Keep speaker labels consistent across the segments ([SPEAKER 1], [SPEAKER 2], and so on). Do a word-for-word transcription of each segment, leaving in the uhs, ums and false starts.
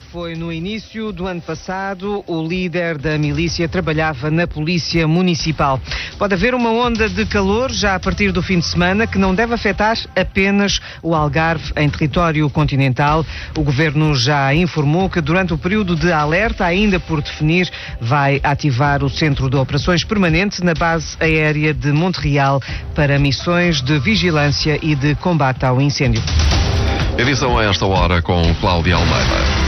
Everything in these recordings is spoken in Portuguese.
[SPEAKER 1] foi no início do ano passado. O líder da milícia trabalhava na Polícia Municipal. Pode haver uma onda de calor já a partir do fim de semana que não deve afetar apenas o Algarve em território continental. O Governo já informou que durante o período de alerta, ainda por definir, vai ativar o Centro de Operações Permanente na base aérea de Montreal para missões de vigilância e de combate ao incêndio.
[SPEAKER 2] Edição a esta hora com Cláudia Almeida.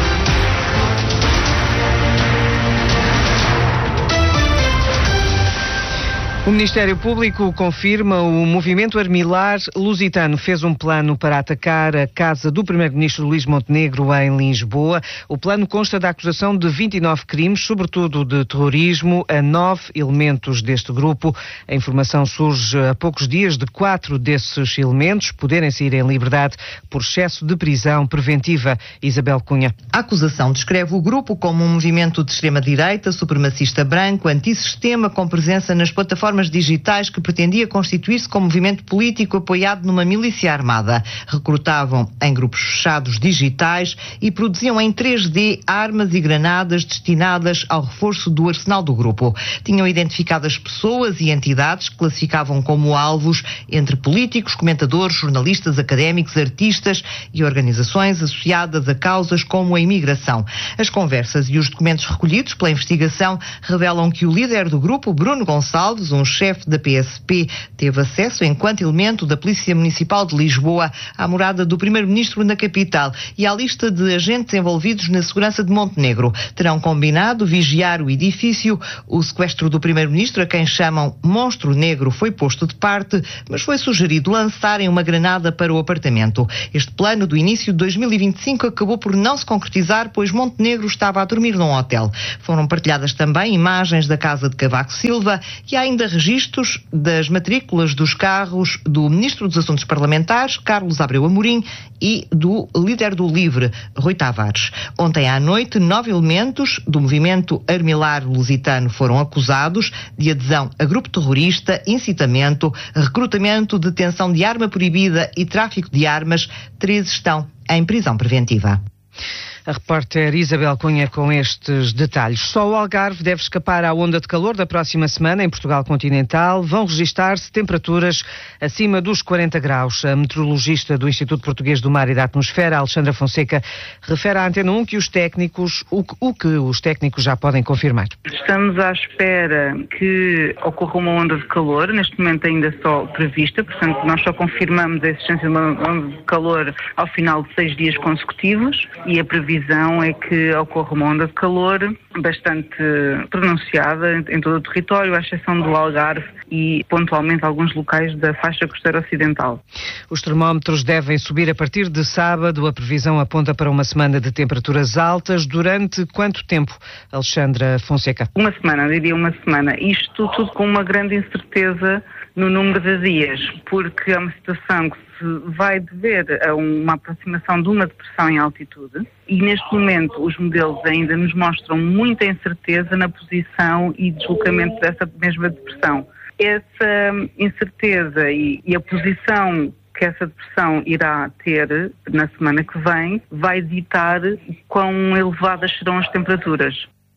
[SPEAKER 1] O Ministério Público confirma o movimento Armilar Lusitano fez um plano para atacar a casa do Primeiro-Ministro Luís Montenegro em Lisboa. O plano consta da acusação de vinte e nove crimes, sobretudo de terrorismo, a nove elementos deste grupo. A informação surge a poucos dias de quatro desses elementos poderem sair em liberdade por excesso de prisão preventiva. Isabel Cunha.
[SPEAKER 3] A acusação descreve o grupo como um movimento de extrema-direita, supremacista branco, antissistema, com presença nas plataformas digitais que pretendia constituir-se como movimento político apoiado numa milícia armada. Recrutavam em grupos fechados digitais e produziam em três D armas e granadas destinadas ao reforço do arsenal do grupo. Tinham identificado as pessoas e entidades que classificavam como alvos entre políticos, comentadores, jornalistas, académicos, artistas e organizações associadas a causas como a imigração. As conversas e os documentos recolhidos pela investigação revelam que o líder do grupo, Bruno Gonçalves, um chefe da P S P, teve acesso, enquanto elemento da Polícia Municipal de Lisboa, à morada do Primeiro-Ministro na capital e à lista de agentes envolvidos na segurança de Montenegro. Terão combinado vigiar o edifício. O sequestro do Primeiro-Ministro, a quem chamam Monstro Negro, foi posto de parte, mas foi sugerido lançarem uma granada para o apartamento. Este plano do início de dois mil e vinte e cinco acabou por não se concretizar, pois Montenegro estava a dormir num hotel. Foram partilhadas também imagens da casa de Cavaco Silva e há ainda registros das matrículas dos carros do Ministro dos Assuntos Parlamentares, Carlos Abreu Amorim, e do líder do LIVRE, Rui Tavares. Ontem à noite, nove elementos do movimento Armilar Lusitano foram acusados de adesão a grupo terrorista, incitamento, recrutamento, detenção de arma proibida e tráfico de armas. Três estão em prisão preventiva.
[SPEAKER 1] A repórter Isabel Cunha com estes detalhes. Só o Algarve deve escapar à onda de calor da próxima semana em Portugal continental. Vão registar-se temperaturas acima dos quarenta graus. A meteorologista do Instituto Português do Mar e da Atmosfera, Alexandra Fonseca, refere à Antena um que os técnicos, o que, o que os técnicos já podem confirmar.
[SPEAKER 4] Estamos à espera que ocorra uma onda de calor, neste momento ainda só prevista, portanto nós só confirmamos a existência de uma onda de calor ao final de seis dias consecutivos e a previsão A visão é que ocorre uma onda de calor bastante pronunciada em todo o território, à exceção do Algarve e pontualmente alguns locais da faixa costeira ocidental.
[SPEAKER 1] Os termómetros devem subir a partir de sábado. A previsão aponta para uma semana de temperaturas altas. Durante quanto tempo, Alexandra Fonseca?
[SPEAKER 4] Uma semana, eu diria uma semana. Isto tudo com uma grande incerteza no número de dias, porque é uma situação que se vai dever a uma aproximação de uma depressão em altitude e neste momento os modelos ainda nos mostram muita incerteza na posição e deslocamento dessa mesma depressão. Essa incerteza e, e a posição que essa depressão irá ter na semana que vem vai ditar quão elevadas serão as temperaturas.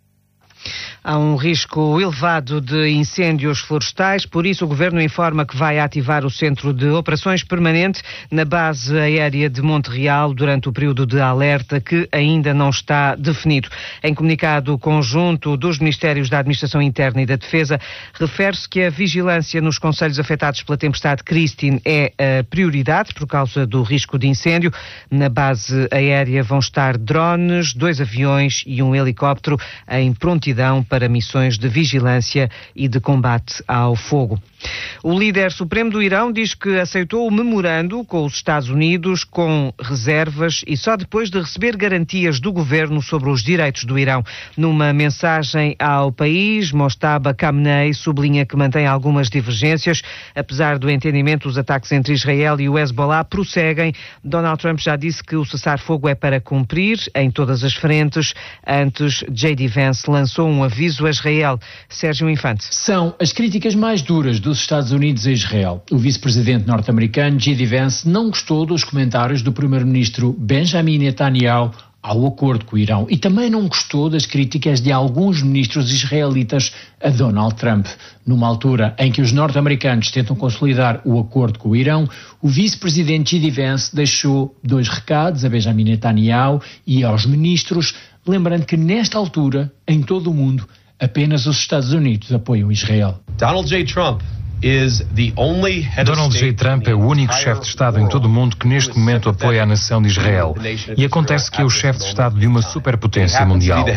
[SPEAKER 1] Há um risco elevado de incêndios florestais, por isso o Governo informa que vai ativar o Centro de Operações Permanente na base aérea de Montreal durante o período de alerta que ainda não está definido. Em comunicado conjunto dos Ministérios da Administração Interna e da Defesa, refere-se que a vigilância nos concelhos afetados pela tempestade Christine é a prioridade por causa do risco de incêndio. Na base aérea vão estar drones, dois aviões e um helicóptero em prontidão para para missões de vigilância e de combate ao fogo. O líder supremo do Irão diz que aceitou o memorando com os Estados Unidos com reservas e só depois de receber garantias do governo sobre os direitos do Irão. Numa mensagem ao país, Mojtaba Khamenei sublinha que mantém algumas divergências. Apesar do entendimento, os ataques entre Israel e o Hezbollah prosseguem. Donald Trump já disse que o cessar-fogo é para cumprir em todas as frentes. Antes, J D Vance lançou um aviso a Israel. Sérgio Infante.
[SPEAKER 5] São as críticas mais duras dos Estados Unidos a Israel. O vice-presidente norte-americano J D Vance não gostou dos comentários do primeiro-ministro Benjamin Netanyahu ao acordo com o Irão e também não gostou das críticas de alguns ministros israelitas a Donald Trump. Numa altura em que os norte-americanos tentam consolidar o acordo com o Irão, o vice-presidente J D Vance deixou dois recados a Benjamin Netanyahu e aos ministros, lembrando que nesta altura, em todo o mundo, apenas os Estados Unidos apoiam Israel.
[SPEAKER 6] Donald J. Trump
[SPEAKER 7] Donald J. Trump é o único chefe de Estado em todo o mundo que neste momento apoia a nação de Israel. E acontece que é o chefe de Estado de uma superpotência mundial.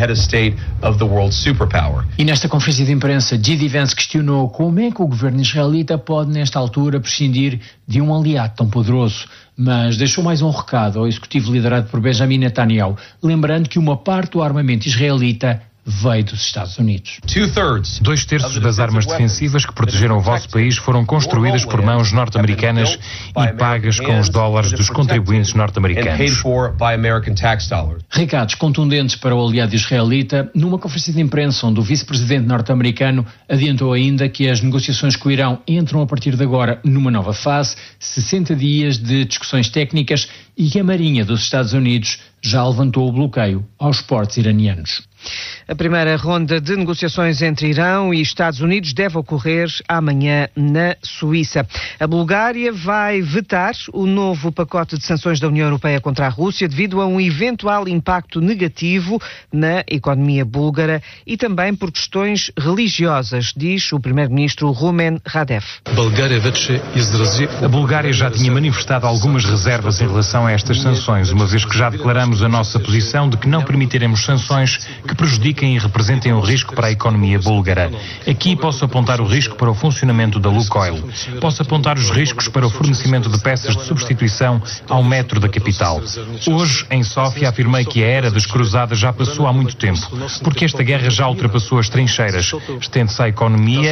[SPEAKER 5] E nesta conferência de imprensa, J D Vance questionou como é que o governo israelita pode, nesta altura, prescindir de um aliado tão poderoso. Mas deixou mais um recado ao executivo liderado por Benjamin Netanyahu, lembrando que uma parte do armamento israelita veio dos Estados Unidos.
[SPEAKER 7] Dois terços das armas defensivas que protegeram o vosso país foram construídas por mãos norte-americanas e pagas com os dólares dos contribuintes norte-americanos.
[SPEAKER 5] Recados contundentes para o aliado israelita, numa conferência de imprensa onde o vice-presidente norte-americano adiantou ainda que as negociações com o Irão entram a partir de agora numa nova fase, sessenta dias de discussões técnicas e que a Marinha dos Estados Unidos já levantou o bloqueio aos portos iranianos.
[SPEAKER 1] A primeira ronda de negociações entre Irão e Estados Unidos deve ocorrer amanhã na Suíça. A Bulgária vai vetar o novo pacote de sanções da União Europeia contra a Rússia devido a um eventual impacto negativo na economia búlgara e também por questões religiosas, diz o primeiro-ministro Rumen Radev.
[SPEAKER 7] A Bulgária já tinha manifestado algumas reservas em relação a estas sanções, uma vez que já declaramos a nossa posição de que não permitiremos sanções que prejudiquem e representem um risco para a economia búlgara. Aqui posso apontar o risco para o funcionamento da Lukoil. Posso apontar os riscos para o fornecimento de peças de substituição ao metro da capital. Hoje, em Sófia, afirmei que a era das cruzadas já passou há muito tempo, porque esta guerra já ultrapassou as trincheiras. Estende-se à economia